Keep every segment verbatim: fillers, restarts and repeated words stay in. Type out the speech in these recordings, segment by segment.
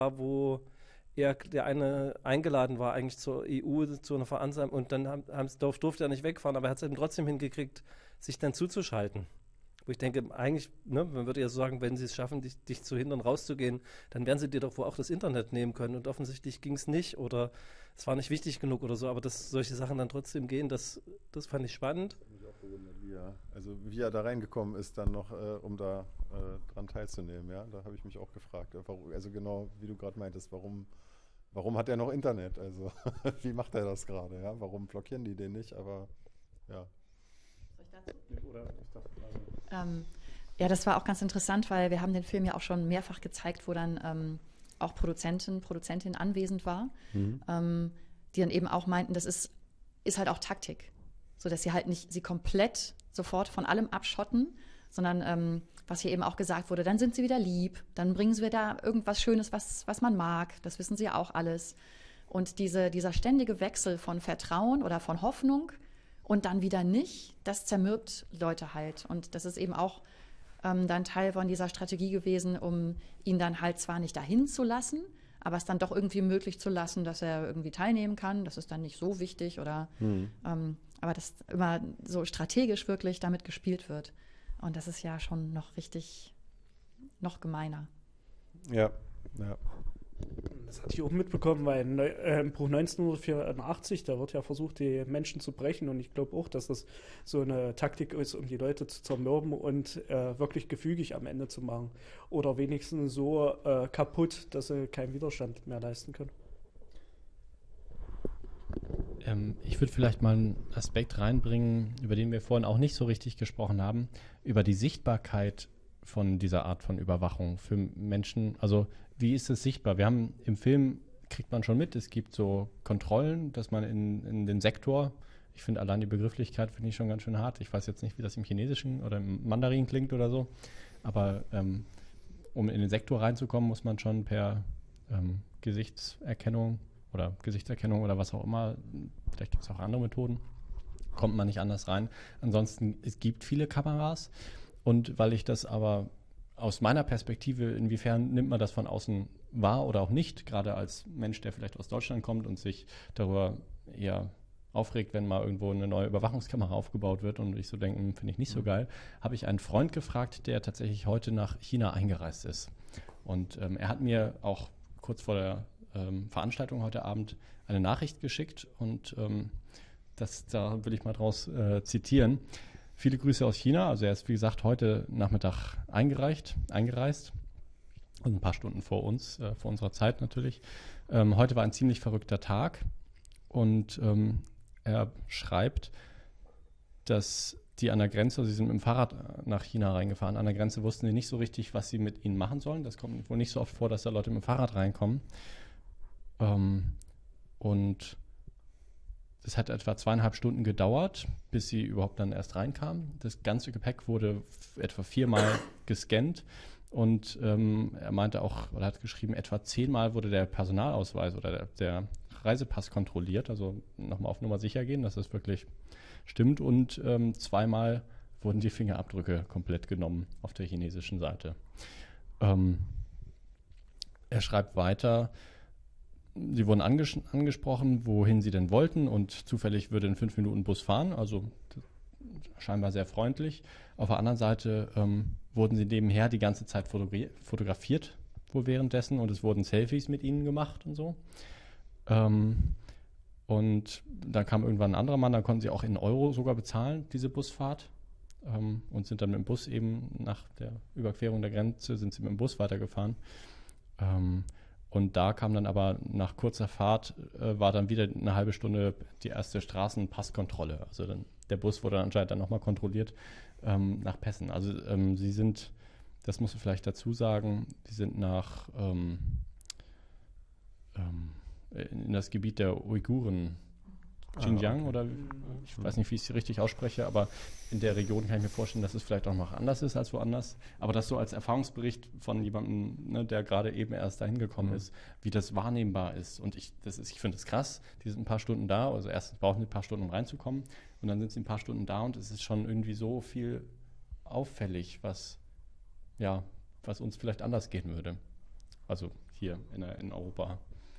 wo er, der eine eingeladen war eigentlich zur E U, zu einer Veranstaltung und dann haben, haben, durf, durfte er nicht wegfahren, aber er hat es eben trotzdem hingekriegt, sich dann zuzuschalten. Wo ich denke, eigentlich, ne, man würde ja so sagen, wenn sie es schaffen, dich, dich zu hindern, rauszugehen, dann werden sie dir doch wohl auch das Internet nehmen können. Und offensichtlich ging es nicht oder es war nicht wichtig genug oder so. Aber dass solche Sachen dann trotzdem gehen, das, das fand ich spannend. Das hat mich auch gewundert, wie er, also wie er da reingekommen ist, dann noch, äh, um da äh, dran teilzunehmen. Ja? Da habe ich mich auch gefragt. Warum, also genau, wie du gerade meintest, warum, warum hat er noch Internet? Also wie macht er das gerade? Ja? Warum blockieren die den nicht? Aber ja. Oder ich dachte, also ähm, ja, das war auch ganz interessant, weil wir haben den Film ja auch schon mehrfach gezeigt, wo dann ähm, auch Produzentin, Produzentin anwesend war, mhm. ähm, die dann eben auch meinten, das ist, ist halt auch Taktik, so dass sie halt nicht sie komplett sofort von allem abschotten, sondern ähm, was hier eben auch gesagt wurde, dann sind sie wieder lieb, dann bringen sie wieder irgendwas Schönes, was, was man mag, das wissen sie ja auch alles. Und diese, dieser ständige Wechsel von Vertrauen oder von Hoffnung und dann wieder nicht, das zermürbt Leute halt. Und das ist eben auch ähm, dann Teil von dieser Strategie gewesen, um ihn dann halt zwar nicht dahin zu lassen, aber es dann doch irgendwie möglich zu lassen, dass er irgendwie teilnehmen kann. Das ist dann nicht so wichtig oder mhm. ähm, aber dass immer so strategisch wirklich damit gespielt wird. Und das ist ja schon noch richtig, noch gemeiner. Ja, ja. Das hatte ich auch mitbekommen, weil in, äh, im Buch neunzehnhundertvierundachtzig, da wird ja versucht, die Menschen zu brechen. Und ich glaube auch, dass das so eine Taktik ist, um die Leute zu zermürben und äh, wirklich gefügig am Ende zu machen. Oder wenigstens so äh, kaputt, dass sie keinen Widerstand mehr leisten können. Ähm, ich würde vielleicht mal einen Aspekt reinbringen, über den wir vorhin auch nicht so richtig gesprochen haben, über die Sichtbarkeit von dieser Art von Überwachung für Menschen. Also wie ist es sichtbar? Wir haben im Film, kriegt man schon mit, es gibt so Kontrollen, dass man in, in den Sektor, ich finde allein die Begrifflichkeit finde ich schon ganz schön hart. Ich weiß jetzt nicht, wie das im Chinesischen oder im Mandarin klingt oder so, aber ähm, um in den Sektor reinzukommen, muss man schon per ähm, Gesichtserkennung oder Gesichtserkennung oder was auch immer, vielleicht gibt es auch andere Methoden, kommt man nicht anders rein. Ansonsten, es gibt viele Kameras und weil ich das aber aus meiner Perspektive, inwiefern nimmt man das von außen wahr oder auch nicht, gerade als Mensch, der vielleicht aus Deutschland kommt und sich darüber eher aufregt, wenn mal irgendwo eine neue Überwachungskamera aufgebaut wird und ich so denke, finde ich nicht so geil, habe ich einen Freund gefragt, der tatsächlich heute nach China eingereist ist. Und ähm, er hat mir auch kurz vor der ähm, Veranstaltung heute Abend eine Nachricht geschickt und ähm, das, da will ich mal draus äh, zitieren. Viele Grüße aus China. Also er ist, wie gesagt, heute Nachmittag eingereicht, eingereist und ein paar Stunden vor uns, äh, vor unserer Zeit natürlich. Ähm, heute war ein ziemlich verrückter Tag und ähm, er schreibt, dass die an der Grenze, also sie sind mit dem Fahrrad nach China reingefahren, an der Grenze wussten sie nicht so richtig, was sie mit ihnen machen sollen. Das kommt wohl nicht so oft vor, dass da Leute mit dem Fahrrad reinkommen. Ähm, und das hat etwa zweieinhalb Stunden gedauert, bis sie überhaupt dann erst reinkamen. Das ganze Gepäck wurde f- etwa viermal gescannt und ähm, er meinte auch, oder hat geschrieben, etwa zehnmal wurde der Personalausweis oder der, der Reisepass kontrolliert, also nochmal auf Nummer sicher gehen, dass das wirklich stimmt und ähm, zweimal wurden die Fingerabdrücke komplett genommen auf der chinesischen Seite. Ähm, er schreibt weiter, sie wurden anges- angesprochen, wohin sie denn wollten und zufällig würde in fünf Minuten Bus fahren, also scheinbar sehr freundlich. Auf der anderen Seite ähm, wurden sie nebenher die ganze Zeit fotogra- fotografiert, wohl währenddessen und es wurden Selfies mit ihnen gemacht und so. Ähm, und dann kam irgendwann ein anderer Mann, da konnten sie auch in Euro sogar bezahlen, diese Busfahrt ähm, und sind dann mit dem Bus eben nach der Überquerung der Grenze, sind sie mit dem Bus weitergefahren. Ähm, Und da kam dann aber nach kurzer Fahrt, äh, war dann wieder eine halbe Stunde die erste Straßenpasskontrolle. Also dann, der Bus wurde dann anscheinend dann nochmal kontrolliert ähm, nach Pässen. Also ähm, sie sind, das muss man vielleicht dazu sagen, sie sind nach ähm, ähm, in das Gebiet der Uiguren, Xinjiang ah, okay. oder ich weiß nicht, wie ich es richtig ausspreche, aber in der Region kann ich mir vorstellen, dass es vielleicht auch noch anders ist als woanders. Aber das so als Erfahrungsbericht von jemandem, ne, der gerade eben erst dahin gekommen mhm. ist, wie das wahrnehmbar ist. Und ich, das ist, ich finde es krass, die sind ein paar Stunden da, also erstens brauchen sie ein paar Stunden, um reinzukommen und dann sind sie ein paar Stunden da und es ist schon irgendwie so viel auffällig, was, ja, was uns vielleicht anders gehen würde. Also hier in, in Europa?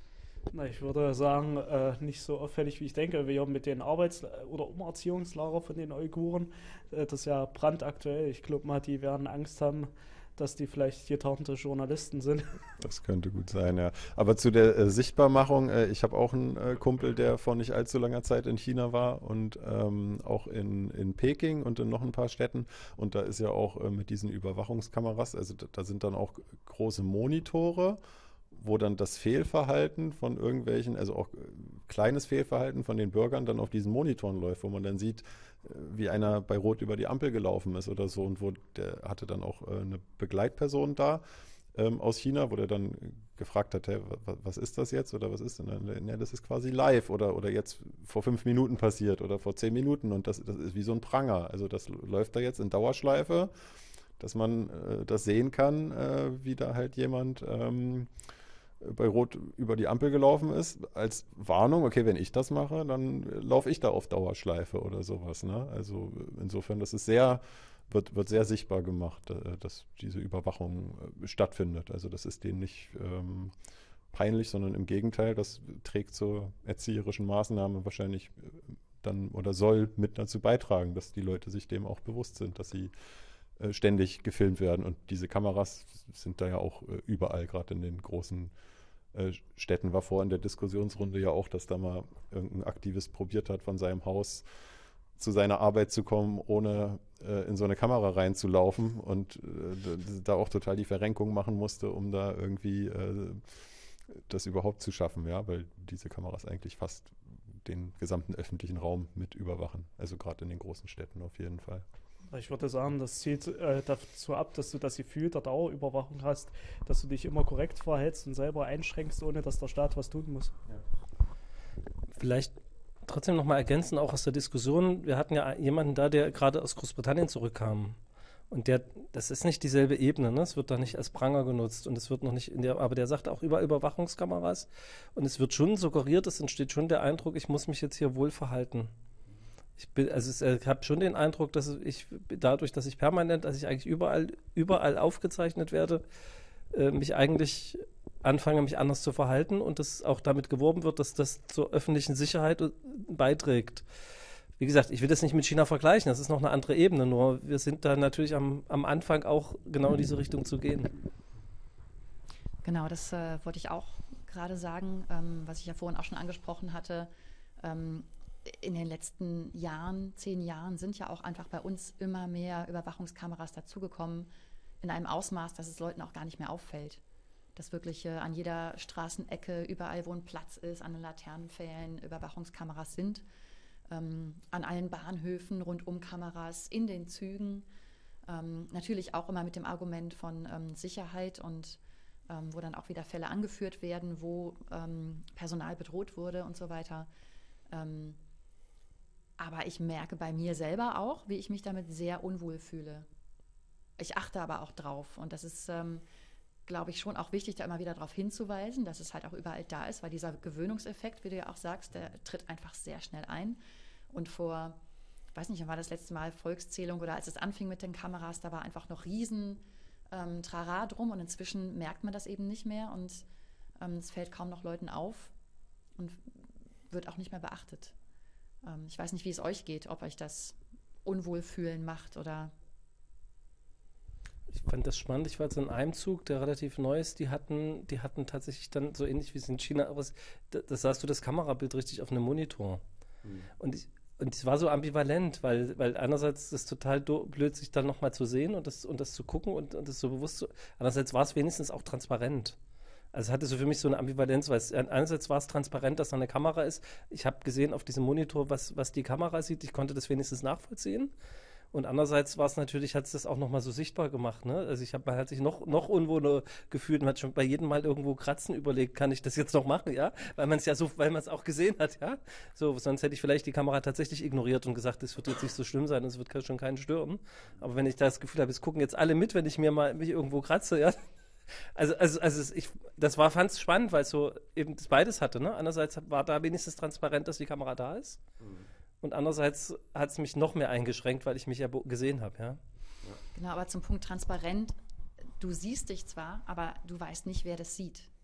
Na, ich würde sagen, äh, nicht so auffällig, wie ich denke. Wir haben mit den Arbeits- oder Umerziehungslager von den Uiguren, äh, das ist ja brandaktuell. Ich glaube mal, die werden Angst haben, dass die vielleicht getarnte Journalisten sind. Das könnte gut sein, ja. Aber zu der äh, Sichtbarmachung, äh, ich habe auch einen äh, Kumpel, der vor nicht allzu langer Zeit in China war und ähm, auch in, in Peking und in noch ein paar Städten. Und da ist ja auch äh, mit diesen Überwachungskameras, also da, da sind dann auch große Monitore, wo dann das Fehlverhalten von irgendwelchen, also auch kleines Fehlverhalten von den Bürgern dann auf diesen Monitoren läuft, wo man dann sieht, wie einer bei Rot über die Ampel gelaufen ist oder so, und wo der hatte dann auch eine Begleitperson da ähm, aus China, wo der dann gefragt hat, hey, was ist das jetzt oder was ist denn? Ja, das ist quasi live oder, oder jetzt vor fünf Minuten passiert oder vor zehn Minuten, und das, das ist wie so ein Pranger. Also das läuft da jetzt in Dauerschleife, dass man äh, das sehen kann, äh, wie da halt jemand ähm, bei Rot über die Ampel gelaufen ist, als Warnung, okay, wenn ich das mache, dann laufe ich da auf Dauerschleife oder sowas. Ne? Also insofern, das ist sehr, wird, wird sehr sichtbar gemacht, dass diese Überwachung stattfindet. Also das ist denen nicht ähm, peinlich, sondern im Gegenteil, das trägt zur erzieherischen Maßnahme wahrscheinlich dann oder soll mit dazu beitragen, dass die Leute sich dem auch bewusst sind, dass sie äh, ständig gefilmt werden. Und diese Kameras sind da ja auch äh, überall, gerade in den großen Städten. War vor in der Diskussionsrunde ja auch, dass da mal irgendein Aktivist probiert hat, von seinem Haus zu seiner Arbeit zu kommen, ohne äh, in so eine Kamera reinzulaufen, und äh, da auch total die Verrenkung machen musste, um da irgendwie äh, das überhaupt zu schaffen, ja, weil diese Kameras eigentlich fast den gesamten öffentlichen Raum mit überwachen, also gerade in den großen Städten auf jeden Fall. Ich würde sagen, das zielt äh, dazu ab, dass du das Gefühl der Dauerüberwachung hast, dass du dich immer korrekt verhältst und selber einschränkst, ohne dass der Staat was tun muss. Ja. Vielleicht trotzdem nochmal ergänzen, auch aus der Diskussion. Wir hatten ja jemanden da, der gerade aus Großbritannien zurückkam. Und der, das ist nicht dieselbe Ebene, ne? Es wird da nicht als Pranger genutzt und es wird noch nicht in der, aber der sagt auch über Überwachungskameras, und es wird schon suggeriert, es entsteht schon der Eindruck, ich muss mich jetzt hier wohl verhalten. Ich bin, also ich habe schon den Eindruck, dass ich dadurch, dass ich permanent, dass ich eigentlich überall, überall aufgezeichnet werde, äh, mich eigentlich anfange, mich anders zu verhalten, und dass auch damit geworben wird, dass das zur öffentlichen Sicherheit beiträgt. Wie gesagt, ich will das nicht mit China vergleichen, das ist noch eine andere Ebene, nur wir sind da natürlich am, am Anfang auch genau in diese Richtung zu gehen. Genau, das äh, wollte ich auch gerade sagen, ähm, was ich ja vorhin auch schon angesprochen hatte. Ähm, In den letzten Jahren, zehn Jahren, sind ja auch einfach bei uns immer mehr Überwachungskameras dazugekommen, in einem Ausmaß, dass es Leuten auch gar nicht mehr auffällt. Dass wirklich äh, an jeder Straßenecke, überall, wo ein Platz ist, an den Laternenpfählen Überwachungskameras sind. Ähm, an allen Bahnhöfen rundum Kameras, in den Zügen. Ähm, natürlich auch immer mit dem Argument von ähm, Sicherheit, und ähm, wo dann auch wieder Fälle angeführt werden, wo ähm, Personal bedroht wurde und so weiter. Ähm, Aber ich merke bei mir selber auch, wie ich mich damit sehr unwohl fühle. Ich achte aber auch drauf. Und das ist, ähm, glaube ich, schon auch wichtig, da immer wieder darauf hinzuweisen, dass es halt auch überall da ist, weil dieser Gewöhnungseffekt, wie du ja auch sagst, der tritt einfach sehr schnell ein. Und vor, ich weiß nicht, wann war das letzte Mal Volkszählung oder als es anfing mit den Kameras, da war einfach noch riesen ähm, Trara drum, und inzwischen merkt man das eben nicht mehr, und ähm, es fällt kaum noch Leuten auf und wird auch nicht mehr beachtet. Ich weiß nicht, wie es euch geht, ob euch das Unwohlfühlen macht oder... Ich fand das spannend. Ich war jetzt in einem Zug, der relativ neu ist. Die hatten, die hatten tatsächlich dann so ähnlich wie es in China, aber es, da, da sahst du das Kamerabild richtig auf einem Monitor. Mhm. Und ich, und es war so ambivalent, weil, weil einerseits das total do, blöd, sich dann nochmal zu sehen und das, und das zu gucken und, und das so bewusst zu... Andererseits war es wenigstens auch transparent. Also es hatte so für mich so eine Ambivalenz, weil es, einerseits war es transparent, dass da eine Kamera ist. Ich habe gesehen auf diesem Monitor, was, was die Kamera sieht. Ich konnte das wenigstens nachvollziehen. Und andererseits war es natürlich, hat es das auch nochmal so sichtbar gemacht. Ne? Also ich habe, man hat sich noch, noch unwohler gefühlt und hat schon bei jedem Mal irgendwo kratzen überlegt, kann ich das jetzt noch machen, ja? Weil man es ja so, weil man es auch gesehen hat, ja? So, sonst hätte ich vielleicht die Kamera tatsächlich ignoriert und gesagt, es wird jetzt nicht so schlimm sein, es wird schon keinen stören. Aber wenn ich das Gefühl habe, es gucken jetzt alle mit, wenn ich mir mal mich irgendwo kratze, ja? Also, also, also ich, das war, fand es spannend, weil es so eben das beides hatte. Ne? Einerseits war da wenigstens transparent, dass die Kamera da ist. Mhm. Und andererseits hat es mich noch mehr eingeschränkt, weil ich mich ja gesehen habe. Ja? Genau, aber zum Punkt transparent, du siehst dich zwar, aber du weißt nicht, wer das sieht.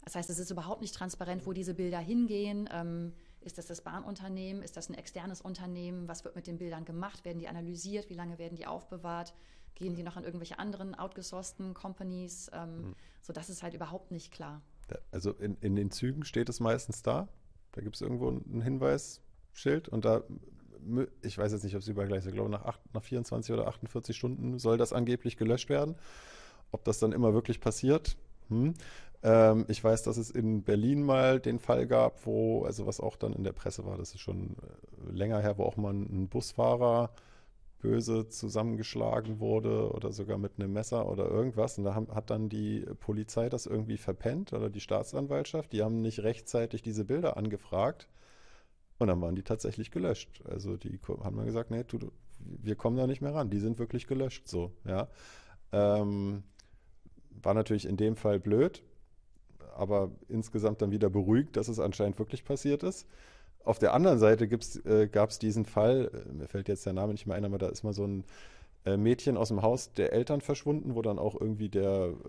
Das heißt, es ist überhaupt nicht transparent, wo diese Bilder hingehen. Ähm, ist das das Bahnunternehmen? Ist das ein externes Unternehmen? Was wird mit den Bildern gemacht? Werden die analysiert? Wie lange werden die aufbewahrt? Gehen die noch an irgendwelche anderen outgesourcten Companies? Ähm, mhm. So, das ist halt überhaupt nicht klar. Also in, in den Zügen steht es meistens da. Da gibt es irgendwo ein Hinweisschild und da, ich weiß jetzt nicht, ob es überall gleich ist, ich glaube nach, acht, nach vierundzwanzig oder achtundvierzig Stunden soll das angeblich gelöscht werden. Ob das dann immer wirklich passiert? Hm. Ähm, ich weiß, dass es in Berlin mal den Fall gab, wo, also was auch dann in der Presse war, das ist schon länger her, wo auch mal ein Busfahrer böse zusammengeschlagen wurde oder sogar mit einem Messer oder irgendwas. Und da haben, hat dann die Polizei das irgendwie verpennt oder die Staatsanwaltschaft. Die haben nicht rechtzeitig diese Bilder angefragt und dann waren die tatsächlich gelöscht. Also die haben dann gesagt, nee, du, wir kommen da nicht mehr ran. Die sind wirklich gelöscht, so, ja. Ähm, war natürlich in dem Fall blöd, aber insgesamt dann wieder beruhigt, dass es anscheinend wirklich passiert ist. Auf der anderen Seite äh, gab es diesen Fall, äh, mir fällt jetzt der Name nicht mehr ein, aber da ist mal so ein äh, Mädchen aus dem Haus der Eltern verschwunden, wo dann auch irgendwie der äh,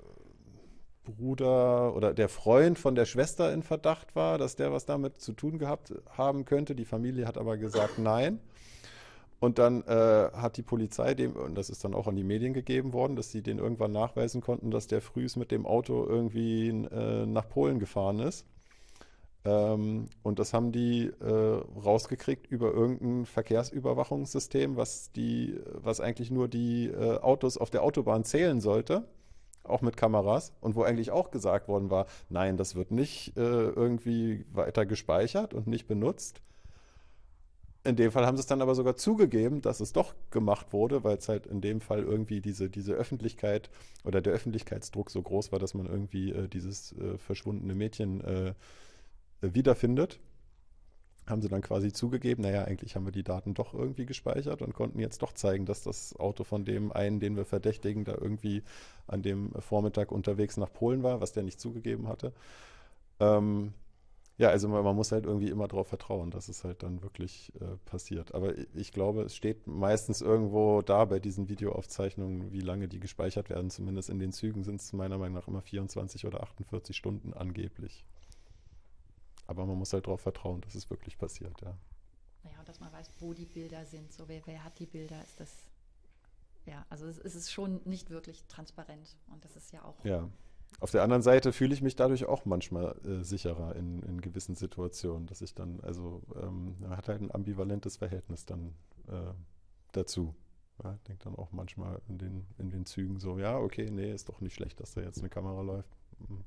Bruder oder der Freund von der Schwester in Verdacht war, dass der was damit zu tun gehabt haben könnte. Die Familie hat aber gesagt, nein. Und dann äh, hat die Polizei dem, und das ist dann auch an die Medien gegeben worden, dass sie den irgendwann nachweisen konnten, dass der frühs mit dem Auto irgendwie äh, nach Polen gefahren ist. Ähm, und das haben die äh, rausgekriegt über irgendein Verkehrsüberwachungssystem, was die, was eigentlich nur die äh, Autos auf der Autobahn zählen sollte, auch mit Kameras, und wo eigentlich auch gesagt worden war, nein, das wird nicht äh, irgendwie weiter gespeichert und nicht benutzt. In dem Fall haben sie es dann aber sogar zugegeben, dass es doch gemacht wurde, weil es halt in dem Fall irgendwie diese, diese Öffentlichkeit oder der Öffentlichkeitsdruck so groß war, dass man irgendwie äh, dieses äh, verschwundene Mädchen äh, wiederfindet, haben sie dann quasi zugegeben, naja, eigentlich haben wir die Daten doch irgendwie gespeichert und konnten jetzt doch zeigen, dass das Auto von dem einen, den wir verdächtigen, da irgendwie an dem Vormittag unterwegs nach Polen war, was der nicht zugegeben hatte. Ähm, ja, also man, man muss halt irgendwie immer darauf vertrauen, dass es halt dann wirklich äh, passiert. Aber ich, ich glaube, es steht meistens irgendwo da bei diesen Videoaufzeichnungen, wie lange die gespeichert werden. Zumindest in den Zügen sind es meiner Meinung nach immer vierundzwanzig oder achtundvierzig Stunden angeblich. Aber man muss halt darauf vertrauen, dass es wirklich passiert, ja. Naja, und dass man weiß, wo die Bilder sind. So, wer, wer hat die Bilder, ist das, ja, also es, es ist schon nicht wirklich transparent. Und das ist ja auch... Ja, auf der anderen Seite fühle ich mich dadurch auch manchmal äh, sicherer in, in gewissen Situationen, dass ich dann, also ähm, man hat halt ein ambivalentes Verhältnis dann äh, dazu. Ja, ich denke dann auch manchmal in den, in den Zügen so, ja, okay, nee, ist doch nicht schlecht, dass da jetzt eine Kamera läuft. Mhm.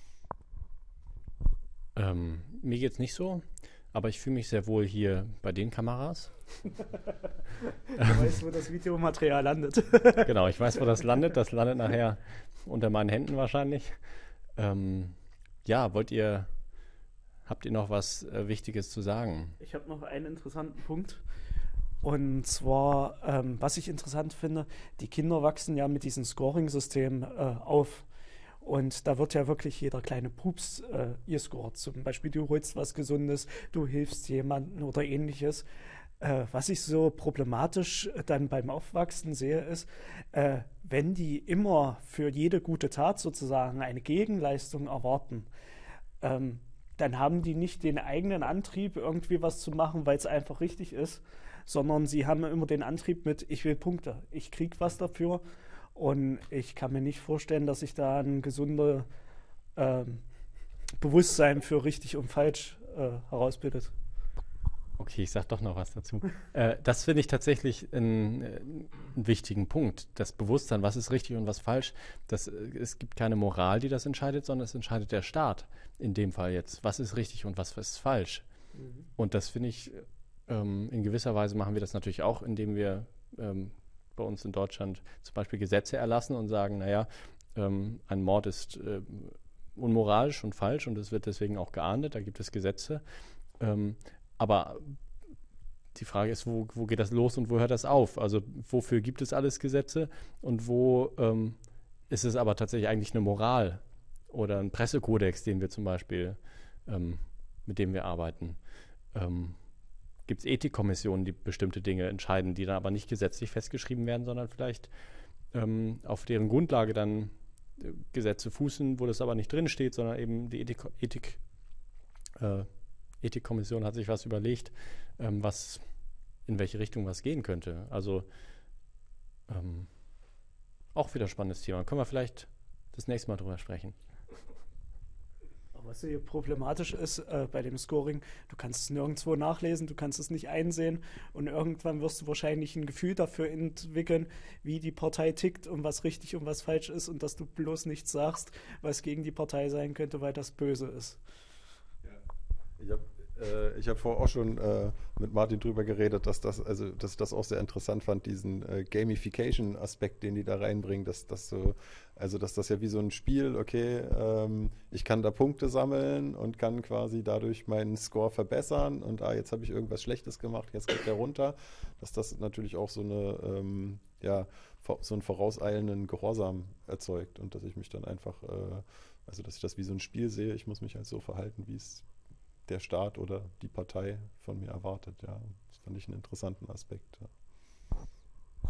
Ähm, mir geht's nicht so, aber ich fühle mich sehr wohl hier bei den Kameras. Du weißt, wo das Videomaterial landet. Genau, ich weiß, wo das landet. Das landet nachher unter meinen Händen wahrscheinlich. Ähm, ja, wollt ihr, habt ihr noch was äh, Wichtiges zu sagen? Ich habe noch einen interessanten Punkt. Und zwar, ähm, was ich interessant finde, die Kinder wachsen ja mit diesem Scoring-System äh, auf. Und da wird ja wirklich jeder kleine Pups äh, ihr scored. Zum Beispiel, du holst was Gesundes, du hilfst jemandem oder ähnliches. Äh, was ich so problematisch dann beim Aufwachsen sehe, ist, äh, wenn die immer für jede gute Tat sozusagen eine Gegenleistung erwarten, ähm, dann haben die nicht den eigenen Antrieb, irgendwie was zu machen, weil es einfach richtig ist, sondern sie haben immer den Antrieb mit, ich will Punkte, ich krieg was dafür. Und ich kann mir nicht vorstellen, dass sich da ein gesundes ähm, Bewusstsein für richtig und falsch äh, herausbildet. Okay, ich sage doch noch was dazu. äh, das finde ich tatsächlich einen, einen wichtigen Punkt. Das Bewusstsein, was ist richtig und was falsch. Das, es gibt keine Moral, die das entscheidet, sondern es entscheidet der Staat. In dem Fall jetzt, was ist richtig und was ist falsch. Mhm. Und das finde ich, ähm, in gewisser Weise machen wir das natürlich auch, indem wir ähm, bei uns in Deutschland zum Beispiel Gesetze erlassen und sagen, naja, ähm, ein Mord ist äh, unmoralisch und falsch und es wird deswegen auch geahndet, da gibt es Gesetze. Ähm, aber die Frage ist, wo, wo geht das los und wo hört das auf? Also wofür gibt es alles Gesetze und wo ähm, ist es aber tatsächlich eigentlich eine Moral oder ein Pressekodex, den wir zum Beispiel, ähm, mit dem wir arbeiten? Ähm, Gibt es Ethikkommissionen, die bestimmte Dinge entscheiden, die dann aber nicht gesetzlich festgeschrieben werden, sondern vielleicht ähm, auf deren Grundlage dann Gesetze fußen, wo das aber nicht drin steht, sondern eben die Ethik, Ethik, äh, Ethikkommission hat sich was überlegt, ähm, was in welche Richtung was gehen könnte. Also ähm, auch wieder ein spannendes Thema. Können wir vielleicht das nächste Mal drüber sprechen. Was hier problematisch ist äh, bei dem Scoring, du kannst es nirgendwo nachlesen, du kannst es nicht einsehen und irgendwann wirst du wahrscheinlich ein Gefühl dafür entwickeln, wie die Partei tickt und was richtig und was falsch ist und dass du bloß nichts sagst, was gegen die Partei sein könnte, weil das böse ist. Ja. Ich habe äh, ich hab vorher auch schon äh, mit Martin drüber geredet, dass, das, also, dass ich das auch sehr interessant fand, diesen äh, Gamification-Aspekt, den die da reinbringen, dass das so, also dass das ja wie so ein Spiel, okay, ähm, ich kann da Punkte sammeln und kann quasi dadurch meinen Score verbessern und ah, jetzt habe ich irgendwas Schlechtes gemacht, jetzt geht der runter, dass das natürlich auch so eine, ähm, ja, so einen vorauseilenden Gehorsam erzeugt und dass ich mich dann einfach, äh, also dass ich das wie so ein Spiel sehe, ich muss mich halt so verhalten, wie es der Staat oder die Partei von mir erwartet, ja. Das fand ich einen interessanten Aspekt. Ja.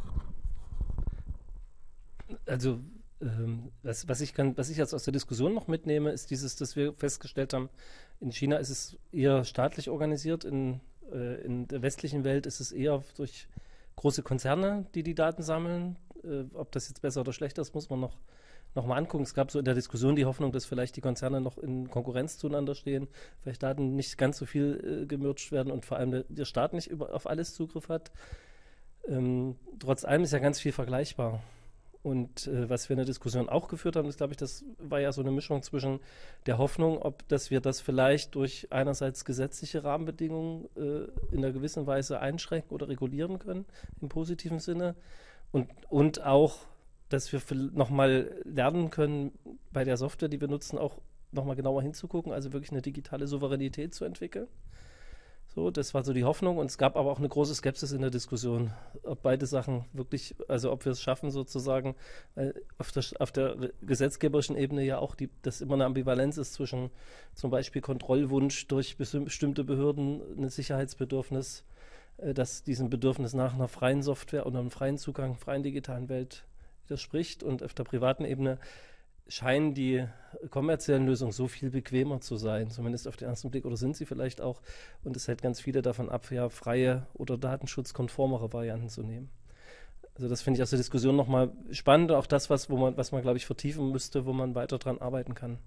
Also ähm, was, was, ich kann, was ich jetzt aus der Diskussion noch mitnehme, ist dieses, dass wir festgestellt haben, in China ist es eher staatlich organisiert, in, äh, in der westlichen Welt ist es eher durch große Konzerne, die die Daten sammeln. Äh, ob das jetzt besser oder schlechter ist, muss man noch noch mal angucken. Es gab so in der Diskussion die Hoffnung, dass vielleicht die Konzerne noch in Konkurrenz zueinander stehen, vielleicht Daten nicht ganz so viel äh, gemerged werden und vor allem der, der Staat nicht über, auf alles Zugriff hat. Ähm, trotz allem ist ja ganz viel vergleichbar. Und äh, was wir in der Diskussion auch geführt haben, ist, glaube ich, das war ja so eine Mischung zwischen der Hoffnung, ob dass wir das vielleicht durch einerseits gesetzliche Rahmenbedingungen äh, in einer gewissen Weise einschränken oder regulieren können, im positiven Sinne, und, und auch dass wir nochmal lernen können, bei der Software, die wir nutzen, auch nochmal genauer hinzugucken, also wirklich eine digitale Souveränität zu entwickeln. So, das war so die Hoffnung und es gab aber auch eine große Skepsis in der Diskussion, ob beide Sachen wirklich, also ob wir es schaffen sozusagen, weil auf der, auf der gesetzgeberischen Ebene ja auch die, dass immer eine Ambivalenz ist zwischen zum Beispiel Kontrollwunsch durch bestimmte Behörden, ein Sicherheitsbedürfnis, dass diesem Bedürfnis nach einer freien Software und einem freien Zugang, freien digitalen Welt widerspricht, und auf der privaten Ebene scheinen die kommerziellen Lösungen so viel bequemer zu sein, zumindest auf den ersten Blick, oder sind sie vielleicht auch, und es hält ganz viele davon ab, ja, freie oder datenschutzkonformere Varianten zu nehmen. Also das finde ich aus der Diskussion nochmal spannend, auch das, was, wo man, was man, glaube ich, vertiefen müsste, wo man weiter dran arbeiten kann.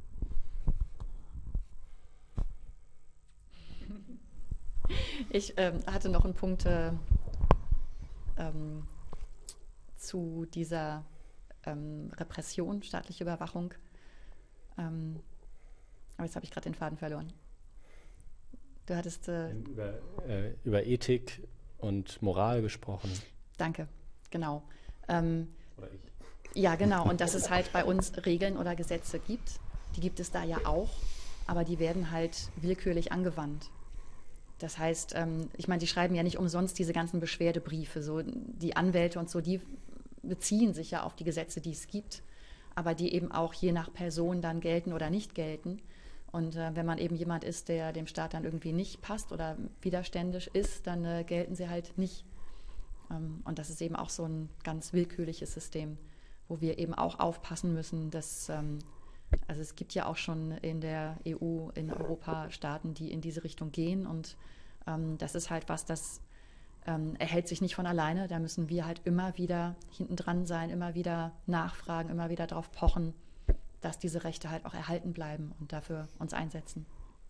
Ich ähm, hatte noch einen Punkt äh, ähm, zu dieser ähm, Repression, staatliche Überwachung. Ähm, aber jetzt habe ich gerade den Faden verloren. Du hattest äh, über, äh, über Ethik und Moral gesprochen. Danke, genau. Ähm, Oder ich. Ja, genau. Und dass es halt bei uns Regeln oder Gesetze gibt. Die gibt es da ja auch, aber die werden halt willkürlich angewandt. Das heißt, ähm, ich meine, die schreiben ja nicht umsonst diese ganzen Beschwerdebriefe. So, die Anwälte und so, die beziehen sich ja auf die Gesetze, die es gibt, aber die eben auch je nach Person dann gelten oder nicht gelten. Und äh, wenn man eben jemand ist, der dem Staat dann irgendwie nicht passt oder widerständisch ist, dann äh, gelten sie halt nicht. Ähm, und das ist eben auch so ein ganz willkürliches System, wo wir eben auch aufpassen müssen, dass, ähm, also es gibt ja auch schon in der E U, in Europa Staaten, die in diese Richtung gehen, und ähm, das ist halt was, das ähm, erhält sich nicht von alleine. Da müssen wir halt immer wieder hinten dran sein, immer wieder nachfragen, immer wieder darauf pochen, dass diese Rechte halt auch erhalten bleiben und dafür uns einsetzen.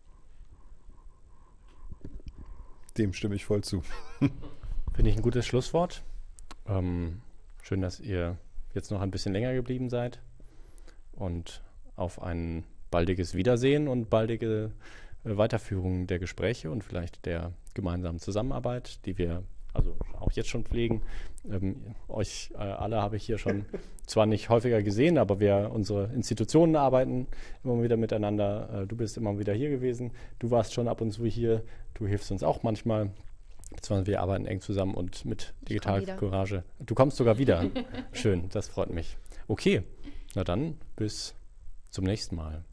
Dem stimme ich voll zu. Finde ich ein gutes Schlusswort. Ähm, schön, dass ihr jetzt noch ein bisschen länger geblieben seid und auf ein baldiges Wiedersehen und baldige äh, Weiterführung der Gespräche und vielleicht der gemeinsamen Zusammenarbeit, die wir also auch jetzt schon pflegen. Ähm, euch äh, alle habe ich hier schon zwar nicht häufiger gesehen, aber wir, unsere Institutionen arbeiten immer wieder miteinander. Äh, du bist immer wieder hier gewesen. Du warst schon ab und zu hier. Du hilfst uns auch manchmal. Beziehungsweise wir arbeiten eng zusammen und mit Digital Courage. Du kommst sogar wieder. Schön, das freut mich. Okay, na dann bis zum nächsten Mal.